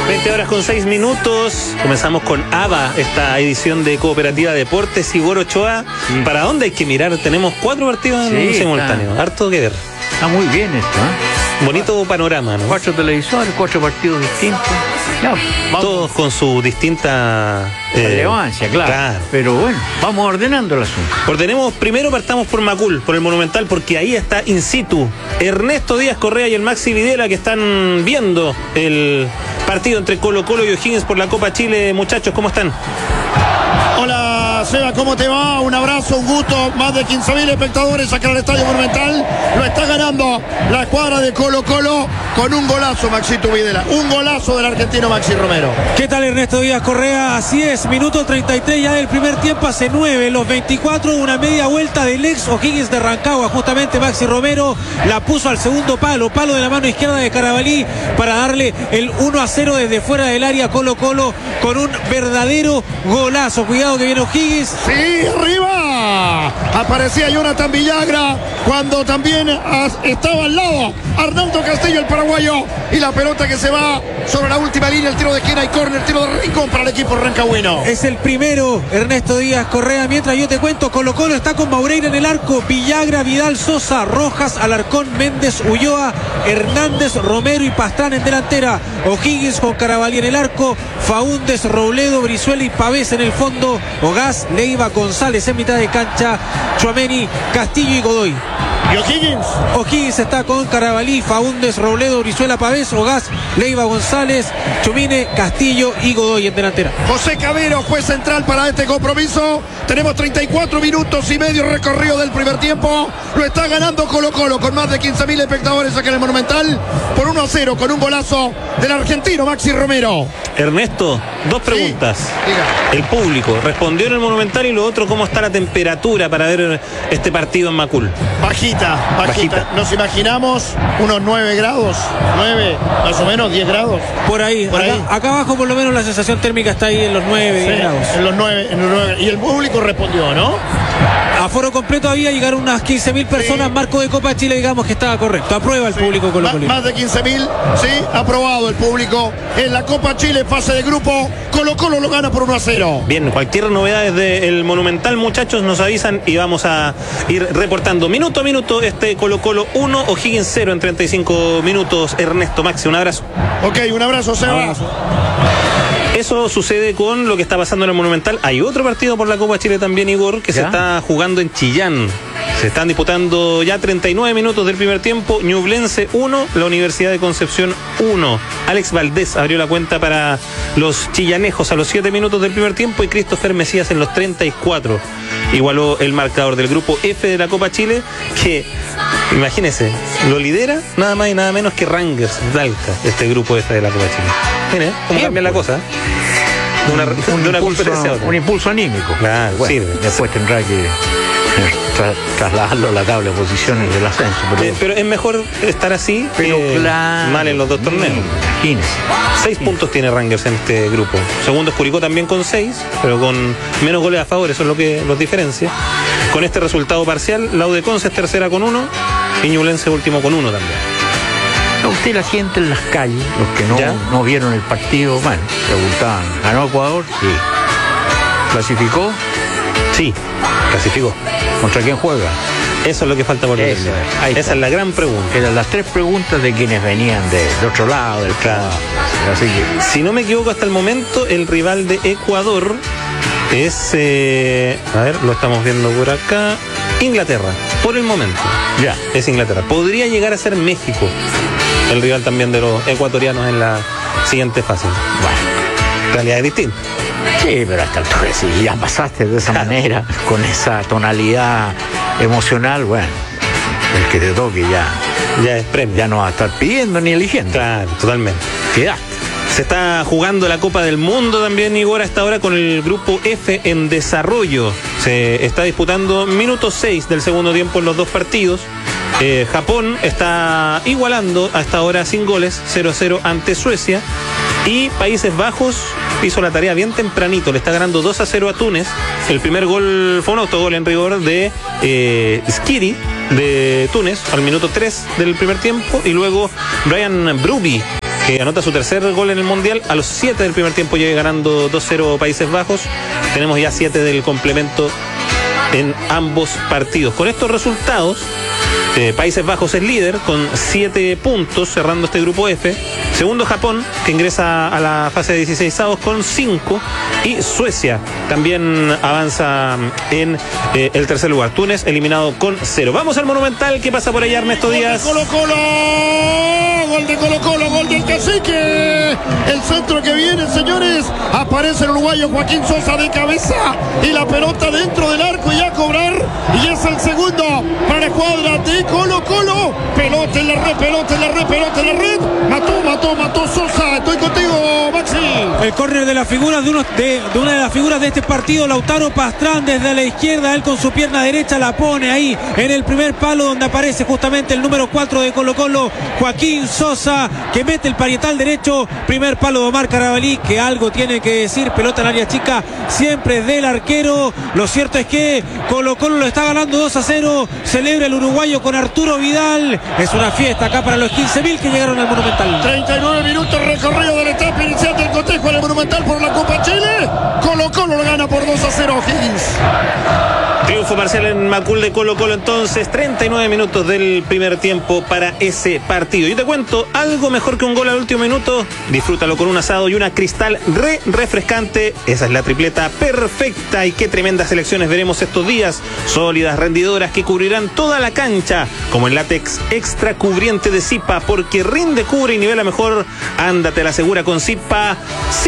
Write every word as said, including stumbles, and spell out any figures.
veinte horas con seis minutos. Comenzamos con ABA, esta edición de Cooperativa Deportes. Igor Ochoa, sí. ¿Para dónde hay que mirar? Tenemos cuatro partidos sí, en simultáneo. Está, harto que ver. Está muy bien esto, ¿eh? Bonito panorama, ¿no? Cuatro televisores, cuatro partidos distintos. Ya, todos con su distinta eh, relevancia, claro. claro. Pero bueno, vamos ordenando el asunto. Ordenemos, primero partamos por Macul, por el Monumental, porque ahí está in situ Ernesto Díaz Correa y el Maxi Videla, que están viendo el partido entre Colo Colo y O'Higgins por la Copa Chile. Muchachos, ¿cómo están? Hola Seba, ¿cómo te va? Un abrazo, un gusto. Más de quince mil espectadores acá en el Estadio Monumental. Lo está ganando la escuadra de Colo Colo con un golazo, Maxito Videla. Un golazo del argentino Maxi Romero. ¿Qué tal, Ernesto Díaz Correa? Así es, minuto treinta y tres ya del primer tiempo, hace nueve, los veinticuatro, una media vuelta del ex O'Higgins de Rancagua. Justamente Maxi Romero la puso al segundo palo, palo de la mano izquierda de Carabalí, para darle el uno a cero desde fuera del área. Colo Colo con un verdadero golazo. Cuidado que viene O'Higgins. Sí, arriba. Aparecía Jonathan Villagra cuando también estaba al lado Arnaldo Castillo, el paraguayo, y la pelota que se va sobre la última línea, el tiro de esquina y córner, tiro de rincón para el equipo rancagüino. Es el primero, Ernesto Díaz Correa. Mientras yo te cuento, Colo Colo está con Maureira en el arco, Villagra, Vidal, Sosa, Rojas, Alarcón, Méndez, Ulloa, Hernández, Romero y Pastrán en delantera. O'Higgins con Carabalí en el arco, Faúndez, Robledo, Brizuela y Pavés en el fondo, Ogaz, Leiva, González en mitad de cancha, Tchouaméni, Castillo y Godoy. ¿Y O'Higgins? O'Higgins está con Carabalí, Faúndez, Robledo, Brizuela, Pavés, Ogaz, Leiva, González, Tchouaméni, Castillo y Godoy en delantera. José Cabero, juez central para este compromiso. Tenemos treinta y cuatro minutos y medio recorrido del primer tiempo. Lo está ganando Colo Colo con más de quince mil espectadores acá en el Monumental por uno a cero con un golazo del argentino Maxi Romero. Ernesto, dos preguntas. Sí, el público respondió en el Monumental, y lo otro, ¿cómo está la temperatura para ver este partido en Macul? Bajita, bajita. bajita. Nos imaginamos unos nueve grados, nueve, más o menos diez grados. Por ahí, por acá, ahí. Acá abajo por lo menos la sensación térmica está ahí en los nueve, diez sí, grados. En los nueve, en los nueve. Y el público respondió, ¿no? Aforo completo había, llegaron unas quince mil personas, sí. Marco de Copa Chile, digamos que estaba correcto. Aprueba el sí. público Colo Colo. Más de quince mil, sí, aprobado el público. En la Copa Chile, fase de grupo, Colo Colo lo gana por uno a cero. Bien, cualquier novedad desde el Monumental, muchachos, nos avisan y vamos a ir reportando minuto a minuto este Colo Colo uno, O'Higgins cero en treinta y cinco minutos. Ernesto, Maxi, un abrazo. Ok, un abrazo, Seba. Un abrazo. Eso sucede con lo que está pasando en el Monumental. Hay otro partido por la Copa Chile también, Igor, que ¿Ya? se está jugando en Chillán. Se están disputando ya treinta y nueve minutos del primer tiempo. Ñublense uno, la Universidad de Concepción uno. Alex Valdés abrió la cuenta para los chillanejos a los siete minutos del primer tiempo, y Christopher Mesías en los treinta y cuatro. Igualó el marcador del grupo F de la Copa Chile, que, imagínense, lo lidera nada más y nada menos que Rangers Talca, este grupo F de la Copa Chile. Miren, cómo cambia la cosa. De una, un, de una impulso, conferencia a otra. Un impulso anímico. Claro, bueno, sirve. Después tendrá que tra trasladarlo a la tabla de posiciones del ascenso. Pero, eh, pero es mejor estar así pero que claro, mal en los dos torneos. Imagínese. Seis puntos tiene Rangers en este grupo. Segundo es Curicó también con seis, pero con menos goles a favor, eso es lo que los diferencia. Con este resultado parcial, la U de Conce es tercera con uno y Ñublense último con uno también. Usted, la gente en las calles, los que no, no vieron el partido, bueno, preguntaban, ¿ganó Ecuador? Sí. ¿Clasificó? Sí, clasificó. ¿Contra quién juega? Eso es lo que falta por ver. Esa es la gran pregunta. Eran las tres preguntas de quienes venían de, de otro lado, del claro. Así que, si no me equivoco, hasta el momento, el rival de Ecuador es, eh, a ver, lo estamos viendo por acá, Inglaterra, por el momento. Ya. Es Inglaterra. Podría llegar a ser México el rival también de los ecuatorianos en la siguiente fase. Bueno, realidad es distinta. Sí, pero hasta altura, si ya pasaste de esa claro. manera, con esa tonalidad emocional, bueno, el que te toque ya, ya es premio. Ya no va a estar pidiendo ni eligiendo. Claro, totalmente. Quedaste. Se está jugando la Copa del Mundo también, Igor, hasta ahora con el grupo F en desarrollo. Se está disputando minuto seis del segundo tiempo en los dos partidos. Eh, Japón está igualando hasta ahora sin goles, cero a cero ante Suecia. Y Países Bajos hizo la tarea bien tempranito, le está ganando dos a cero a Túnez. El primer gol fue un autogol en rigor de eh, Skiri de Túnez al minuto tres del primer tiempo, y luego Brian Bruby que anota su tercer gol en el Mundial. A los siete del primer tiempo llega ganando dos cero Países Bajos. Tenemos ya siete del complemento en ambos partidos. Con estos resultados, eh, Países Bajos es líder con siete puntos, cerrando este grupo F. Segundo Japón, que ingresa a la fase de dieciseisavos con cinco. Y Suecia también avanza en eh, el tercer lugar. Túnez eliminado con cero. Vamos al Monumental. ¿Qué pasa por allá, Ernesto Díaz? Colo Colo, gol de Colo Colo, gol del Cacique. El centro que viene, señores. Aparece el uruguayo Joaquín Sosa de cabeza y la pelota dentro del arco y a cobrar. Y es el segundo para la escuadra de Colo Colo. Pelota en la red, pelota en la red, pelota en la red. Mató, mató, mató Sosa. Estoy contigo, Maxi. El córner de las figuras de, unos, de, de una de las figuras de este partido, Lautaro Pastrán desde la izquierda, él con su pierna derecha la pone ahí en el primer palo donde aparece justamente el número cuatro de Colo Colo, Joaquín Sosa, que mete el parietal derecho, primer palo de Omar Carabalí, que algo tiene que decir, pelota en área chica, siempre del arquero. Lo cierto es que Colo Colo lo está ganando dos a cero, celebra el uruguayo con Arturo Vidal, es una fiesta acá para los quince mil que llegaron al Monumental. treinta y nueve minutos recorrido de la etapa inicial del cotejo en el Monumental por la Copa Chile. Colo Colo lo gana por dos a cero, Higgins. Triunfo parcial en Macul de Colo Colo entonces, treinta y nueve minutos del primer tiempo para ese partido. Yo te cuento, algo mejor que un gol al último minuto, disfrútalo con un asado y una Cristal re refrescante. Esa es la tripleta perfecta y qué tremendas selecciones veremos estos días. Sólidas, rendidoras, que cubrirán toda la cancha, como el látex extra cubriente de Zipa, porque rinde, cubre y nivela mejor. Ándate a la segura con Zipa.